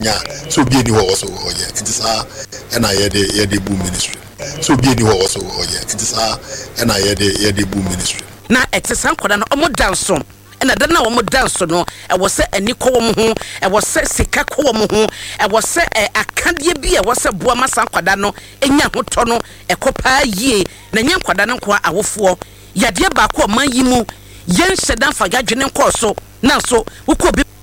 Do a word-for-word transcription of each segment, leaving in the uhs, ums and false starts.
nya so bi ni ho wo so ho ye nti sa e na ye de ye de bu ministry so bi ni ho wo so ho ye nti sa e na ye de ye de bu ministry na etesa nkoda no omo danso na da na omo danso no e wo se ani ko wo ho e wo se sika ko wo ho e wo se akadie bi e wo se boa masa nkoda no enya hoto no e kopa yie na nya nkoda no ko awofo yade ba ko man yi mu yen hyedan fa gadwene nko so na so wukọ bi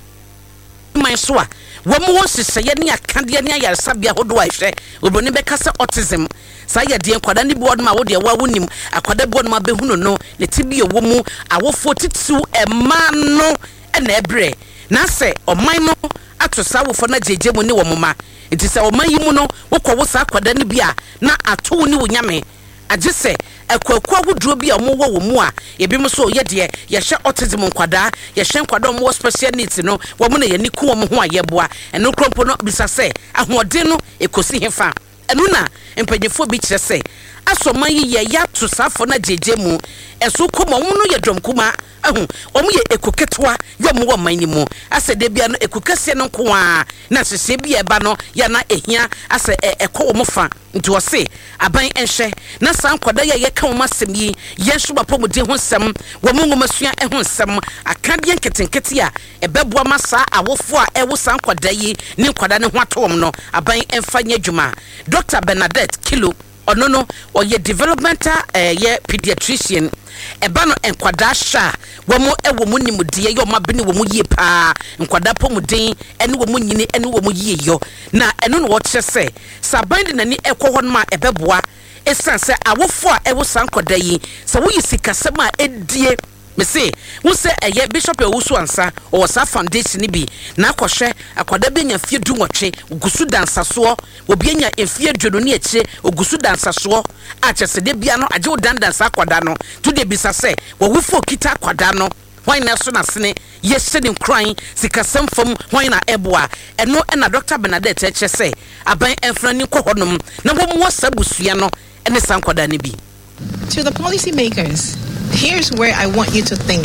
man so a wo mo sese ye ne akade ne ayaresabia hodo a hwe oboni be kasa autism sa ye de nkwada ne bi wod ma wo de wa wonim akwada bi wod ma behunu no ne tibie wo mu awofo titu ema no na ebre na se oman no atosa wofo na jeje mu ne wo moma enti se oman yi mu no wokọ wo sa akwada ne bi a na ato ne wo nyame agese ekwakwa huduro bi a mo wo wo mu a ebi mo so ye de ye hye autism nkwada ye hye nkwada mo special needs no wo mo na ye niku wo mo ho ayeboa eno krompo no bisa se ahoɔden no ekosi hefa eno na empanyefo bi kire se asoma yi ye ya to safo na jeje mu eso komo mo no ye dom kuma ahu omo ye ekoketwa yo mo wo man ni mu ase de bia no ekokese no ko a na sese bia ba no ya na ehia ase ekɔ wo mo fa nti wo se aban enhwe na san kwada ye ye ka wo masem yi ye hwe bapomuden ho sem wo mo ngomasua e ho sem akade nketenkete a ebeboa masa awofo a ewo san kwada yi ni kwada ne ho atom no aban emfa nya dwuma Doctor Bernadette Kilo ono no oye developmental eh, ye pediatrician eba no enkwada sha wo mo ewo mu nimudie yo mabene wo mu yie pa enkwada pomuden ene wo mu nyini ene wo mu yie yo na eno no wo kye se sabande nani ekọ ho ma ebeboa esanse awofo a ewo sankwada yi se wo yisikasema edie me say wo say eye bishop ewusu ansa o sa foundation ni bi na akohwe akwada be nya fie du nwotwe ogusu dansaso obi nya efie dwono ne eche ogusu dansaso a chese de bia no age odandansa akwada no to de bisa say wo wufo kita akwada no why na so na sene ye shedding crying sikasem fam why na eboa eno na Doctor Bernadette eche say aban enfrani kohonom na wo mo sabusua no ene sankwada ne bi. To the policy makers, here's where I want you to think.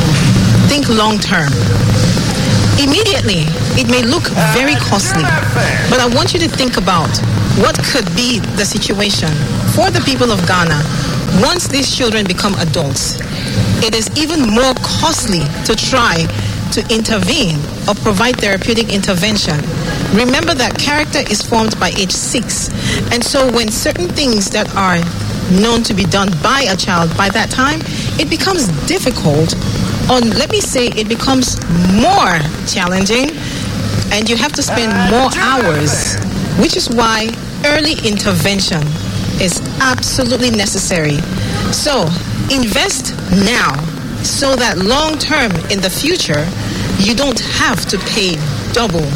Think long term. Immediately, it may look very costly, but I want you to think about what could be the situation for the people of Ghana once these children become adults. It is even more costly to try to intervene or provide therapeutic intervention. Remember that character is formed by age six, and so when certain things that are known to be done by a child by that time, it becomes difficult, or let me say it becomes more challenging, and you have to spend more hours, which is why early intervention is absolutely necessary. So invest now so that long term in the future you don't have to pay double.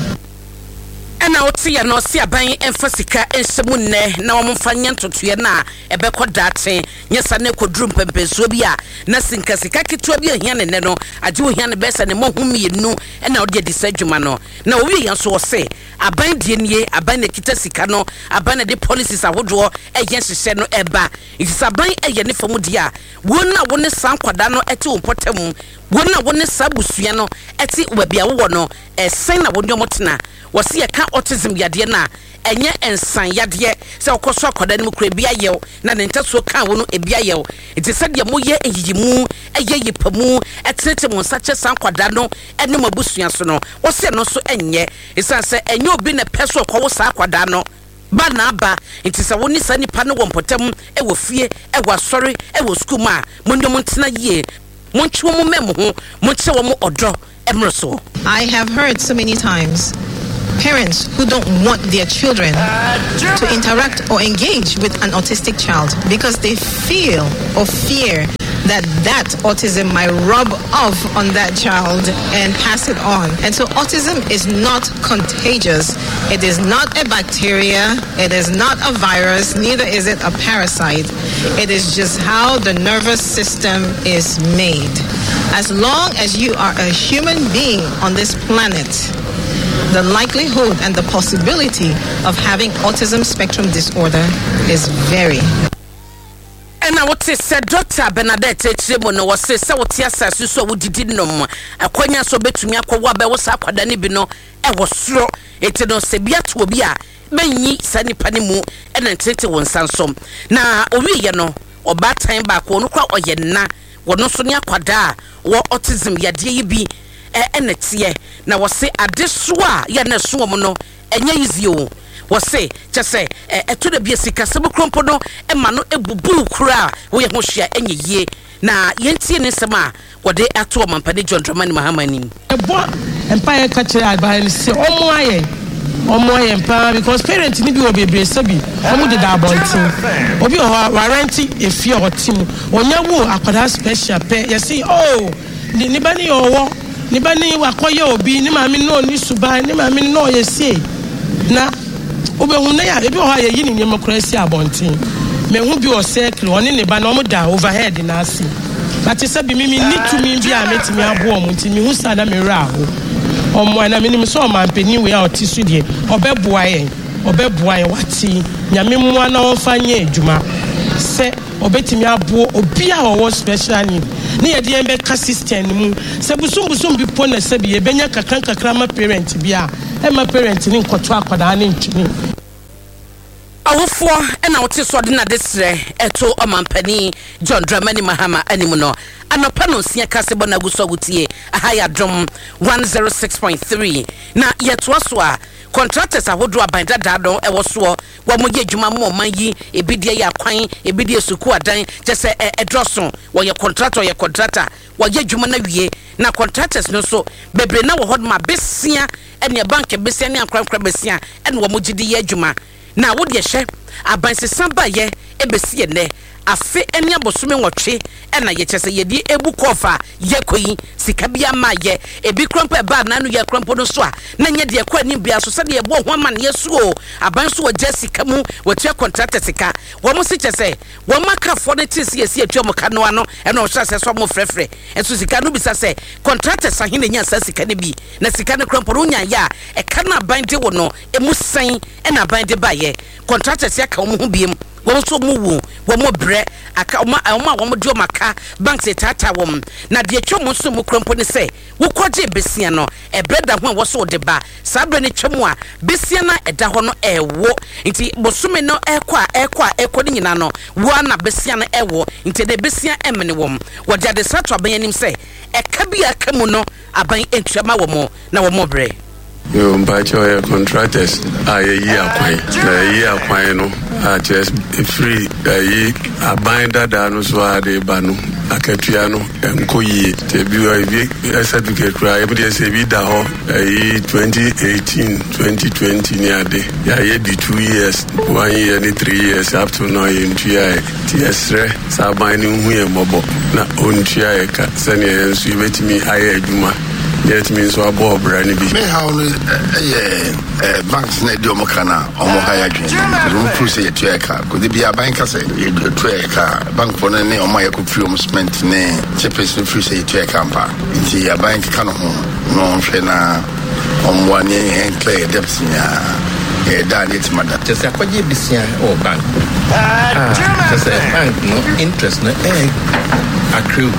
Ena oti ya no si aban emfasika ensemu nne na wo mfanya ntotoye na ebekọ daten nyesa ne koduru mpempenso bi a na sinkasika ketua bi ohia ne no age ohia ne besa ne mohum yenu ena odi disadwuma no na owi yan so wo se aban die nie aban ne kita sika no aban ne de policies ahodo ehia hyehyɛ no eba isi aban eye ne famu dia wona wo ne sankwada no ete wo potem wona wo ne sabusua no ete wabia wo no esen na wo ne omotena wasi ye ka autism yade na enye ensan yade se okoso akoda ne mukura bia yew na ne ntaso ka wo no ebia yew enti se de moye eyiyimu eye yipamu etrete mo sache san kwada no ene mabusua so no wasi no so enye esan se enye obi ne peso ko wo sa kwada no ba na ba enti se woni sa nipa no wo mpotem e wo fie e wo asori e wo school ma mo ndom ntena ye mo ntwe mo mem ho mo kye wo mo odo emro so. I have heard so many times parents who don't want their children to interact or engage with an autistic child because they feel or fear that that autism might rub off on that child and pass it on. And so autism is not contagious. It is not a bacteria. It is not a virus. Neither is it a parasite. It is just how the nervous system is made. As long as you are a human being on this planet, the likelihood and the possibility of having autism spectrum disorder is very. And I would say, Doctor Bernadette Chemo was say, so what yes, so we did no more. A quenya so bet to me, a wabe was up at any bino, I was slow. eti no sebia to obi a menyi sanipa ne mu ena ntete won sansom na owi ye no oba tan ba ko no kwa oye na wono so ne akwada wo autism yade yi bi e enetie na wo se adeso a ye na so mo no enye easy o wo se chese eto da bi sika sebe krompo no e ma no ebubu kura wo ye ho hia enye yie na yentie ne sema wode ato mampane John Dramani Mahama nim ebo empire culture advice se omo aye omo aye empa because parents ni bi obebre sabi omo de da abontin obi o warranty efie otim onya wo akwada special pe ye say oh ni ni bani owo ni bani wakoye obi ni ma mi no ni suban ni ma mi no ye say na obehu na ya ebi o ha ye yi ni nyemokrasi abontin me hu bi o circle oni ne ba na omo da overhead na asi but say bi mi mi need to me bi a metimi abo omo nti mi hu sada me ra ho omo na me nim so man pani we a otisu de obeboa yen obeboa yen wati nyame mua na onfa nye adwuma se obetimi abo obi a wo special need ne ye de embe ka system mu se busum busum bi po na se bi e benya kakran kakra ma parent bi a e ma parent ni nkoto akoda na ntwini awofo ena wote so de na desre eto omampani John Dramani Mahama animu no anopa no sia kase bona guso gutie ahaya dom one oh six point three na yeto aso a contractors ahodo abanda dado e wo so wo mo ye dwuma mo man yi ebidie ya kwan ebidie suku adan je se edroso wo ye contractor ye contractor wo ye dwuma na wie na contractors no so bebre na wo hod ma besia ene bank besia ne ankwankwa besia ene wo mo gidi ye dwuma na wo de hye abansesa ba ye ebesi ne afe ene abosome nwotwe ena ye kyese ye di ebu kofa ye koyi sika bia ma ye ebi krompo ba na no ye krompo no so a na nye de kwa ni bia so se de ye bo ho ma ne ye so o abanso o Jessica mu wotua contract sika wo mo se kyese wo maka for the tis ye si atwa mo ka no ano ena o hye se so mo frefre enso sika no bisa se contract sahene nya sa sika ne bi na sika ne krompo no nya ya e ka na bande wo no emu san ena bande ba ye contract se aka wo ho biem wo so mu wu wo mo bre aka oma oma wo mo dio maka bank se tata wo na de twom so mu krompo ne se wo koje besia no e breda ho wo so de ba sabre ne twom a besia na eda ho no ewo nti bosume no ekwa ekwa ekọ ni nyina no wo na besia no ewo nti de besia emne wo wo de de sato aban anim se e ka bi aka mu no aban entuama wo mo na wo mo bre yo mpacho ya contractors aye yi akwan na yi akwan no a just free ayi abanda da no so ade ba no akatua no enkoyi te bi o bi certificate kra e bi se bi da ho ayi twenty eighteen twenty twenty ni ade ya ye di two years one year ni three years up to now in tia tsre saban ni hu e mobo na ontua e ka sane ensu betimi aye adwuma yet means what Bob Brandy be. Me how eh banks na di omo kana omo haya dwen. Ru fu se yetu eka. Ko de bia bank say yetu eka. Bank for ne omo ya ko free omo ne chepes no fu se yetu eka mpa. Nti ya bank kana ho no hwe na omo ani en clear debt nya. Eh da ni timada. Just akwaje bisia o bank. Ah, just bank no interest na eh accrue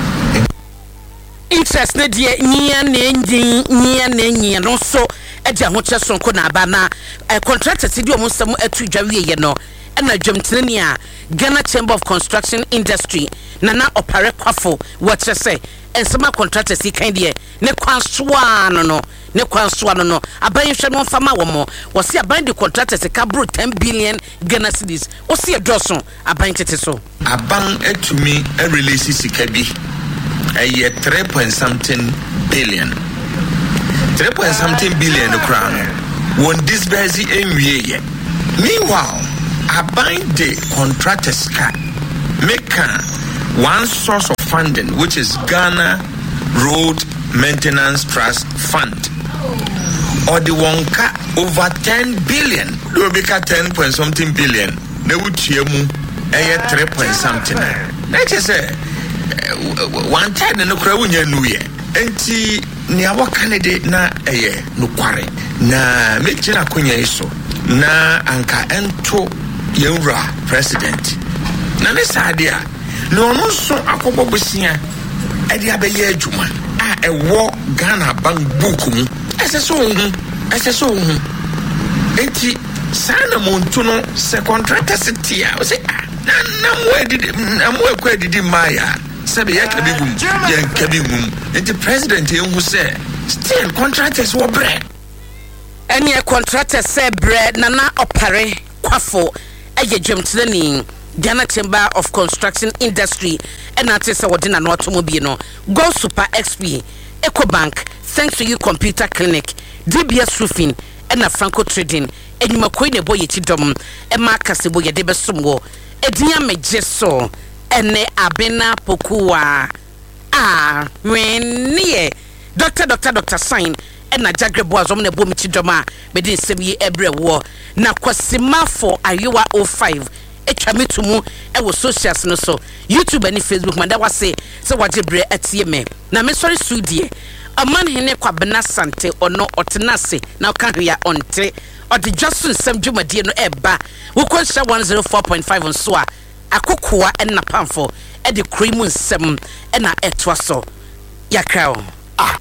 interest ne die nyia ne nyin nyia ne nyin no so eja ho kye sonko na aba na contractor ti di o musam atu dwawe ye no na dwamtene a Ghana Chamber of Construction Industry na na opare kwafo wo kye se ensema contractor si kan die ne kwansoa no no ne kwansoa no no aban hwe no fama wo mo wo se aban de contractor se ka bro ten billion Ghana cedis wo se edroso aban tete so aban etumi e release sika bi a year three point something billion. Three point something billion crown. Won disburse in ye. Meanwhile, I bind the contractors car make one source of funding, which is Ghana Road Maintenance Trust Fund. Or the one car over ten billion. Do be ten point something billion. They would cheer mu a year three point something. Let's say one time no kra wunya nuye enti ni awakane na eye no kware na mekira konya iso na anka ento yewra president na ne sade a no no so akobo bosia e dia be ye adwuma a ewo Ghana bank book mu ese so hu ese so hu enti sana montuno se contractors tia o se na na mo edidi na mo ekọ edidi maya sabe ya kabigum ya kabigum enti president enhu se still contractors wo bre any contractors say bre na na opare kwafo eye dwemtleni Ghana Chamber of Construction Industry and artists within an automobile. Go Super X P, EcoBank, Thanks to You Computer Clinic, D B S Roofing, and a Franco Trading, and you McQueen a boy chidom, and Marcus boy a debesumwo, a dear me jesso, and ne abena pokua. Ah, when near Doctor Doctor Doctor Sign, and a jagger boys on the boom chidoma, but didn't say ye every war. Now, Kwasima for Iowa oh five. Etwa metumu e wo socials no so YouTube and Facebook man that was say so what bre atie me na me sorry studie aman hene kwabena sante ono otenase na ka hwea onte odi Justin Sam Dwumadie no eba wo konsha one oh four point five on so a akokoa en na pamfo e de cream nsem e na etwa so yakra ah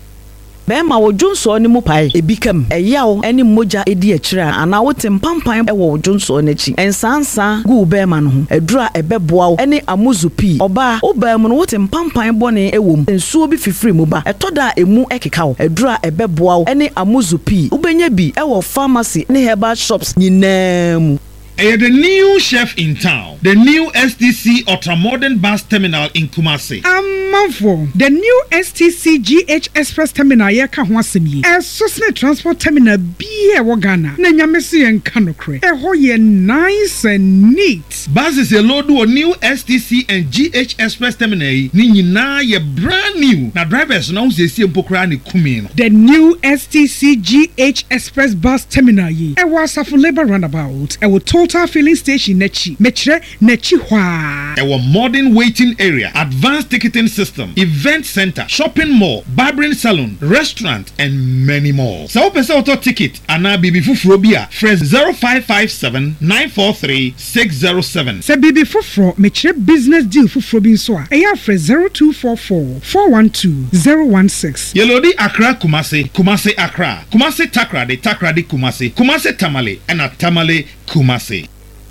Bema wo Johnson ni mu pai ebikam eyawo eni moja edi akira ana wo tempampan e wo Johnson n'achi ensansa gu bema no ho edura ebeboa eni amuzupi oba obam no wo tempampan bone ewom ensuo bi fifiri mu ba etoda emu ekeka wo edura ebeboa eni amuzupi ubenya bi e wo pharmacy ni herbal shops nyinam. The new chef in town, the new S T C Ultramodern Bus Terminal in Kumasi. Amanfo, the new S T C G H Express Terminal yeka ho asemi. E Sosne Transport Terminal bi e wo Ghana. Na nyamesi en kanokre. E ho ye nice and neat. Buses a load o new S T C and G H Express Terminal ni nyina ye brand new. Na drivers na se sie mpokra ne kumi no. The new S T C G H Express Bus Terminal yi. E wa Safo Labor Roundabout. E wo Total Filling Station nechi metre nechi hwa. Our modern waiting area, advanced ticketing system, event center, shopping mall, barbering salon, restaurant, and many more. So pese auto ticket ana bibi fufuro bia fresh zero five five seven nine four three six zero seven. Se bibi fufuro metre business deal fufuro bi so a eya fresh zero two four four four one two zero one six. Yelodi Accra Kumasi, Kumasi Accra, Kumasi Takrade, Takrade Kumasi, Kumasi Tamale, and a Tamale Kumasi.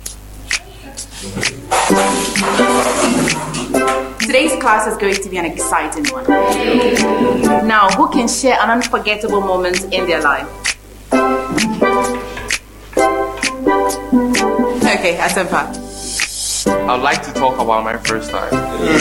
Today's class is going to be an exciting one. Now, who can share an unforgettable moment in their life? Okay, Asempa. I'd like to talk about my first time.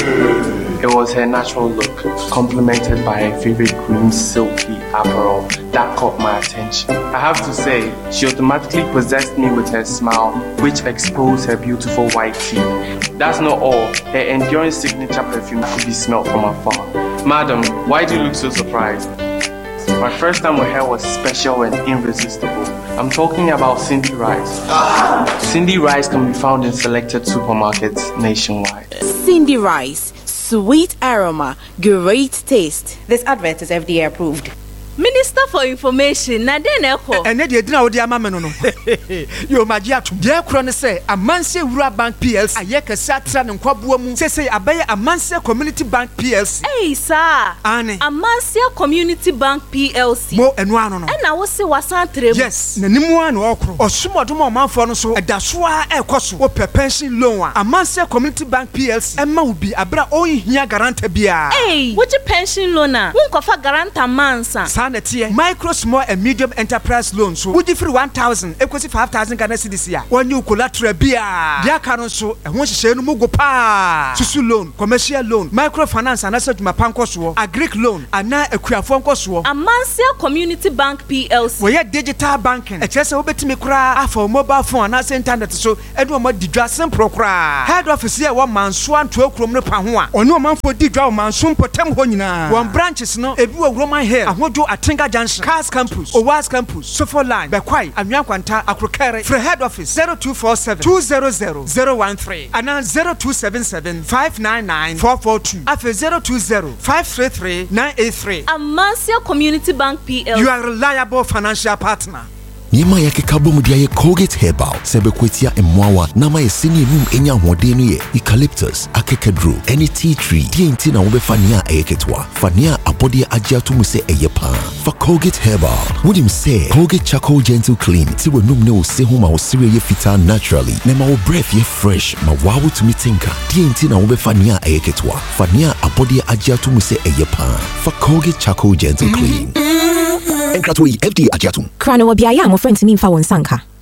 It was her natural look, complemented by her favorite green silky apparel that caught my attention. I have to say, she automatically possessed me with her smile, which exposed her beautiful white teeth. That's not all. Her enduring signature perfume could be smelled from afar. Madam, why do you look so surprised? My first time with her was special and irresistible. I'm talking about Cindy Rice. Cindy Rice can be found in selected supermarkets nationwide. Cindy Rice, sweet aroma, great taste. This advert is F D A approved. Minister for Information, na den echo. And na dina odi amama no no. Yo magia to. Dia kro ne say Amanse Wura Bank P L C. Ayeka satra ne nkwaboa mu. Say say abaye Amanse Community Bank P L C. Hey sir. Ane. Amanse Community Bank P L C. Mo enu ano no. E na wo se wasantre mu. Yes. Na nimu ano okro. Osumodom omanfo no so edaso a ekoso. Wo pension loan a. Amanse Community Bank P L C. Emma ubi abra ohia garanta bia. Hey, what you pension loan a? Won kofa garanta mansa. Micro, small, and medium enterprise loans. So, would you free one thousand, equals five thousand Ghana cedis here? One new collateral beer. Their current so, and once you say no mugo pa. Susu loan, commercial loan, microfinance, and asset my pancos, a Greek loan, and now a queer phone cost. A Mansell Community Bank P L C. We have digital banking. A chess over to me cry for mobile phone, and internet so, and no more didrassim procra. Head office here, one man swan to a chrome panua, or no man for didraw man soon potem honina. One branches no, if you are Roman hair, I want to Tinga Junction, Cars Campus, Owas Campus, Sofo Line, Bekwai, Amyankwanta, Akrokere, for head office zero two four seven two zero zero zero one three, and now zero two seven seven five nine nine four four two, after zero two zero five three three nine eight three. Amansia Community Bank P L C. You are a reliable financial partner. Niema ya kekabo dia ye Colgate Herbal, sebe kwetia emwawa na ma yesini enum enya hodenu ye eucalyptus, akekedru, any tea tree. Die inti na ube fania eketwa. Fania abodi ajiatu muse eyepa. For Colgate Herbal, would say Colgate Charcoal Gentle Clean. Ti we num ne o se homa o sire ye fita naturally. Nema o breath ye fresh, ma wawu to me tinka. Die inti na ube fania eketwa. Fania abodi ajiatu muse eyepa. For Colgate Charcoal Gentle Clean. Enkratoi F D ajiatu. Krano wabiaya mo friends mi mfa wonsanka.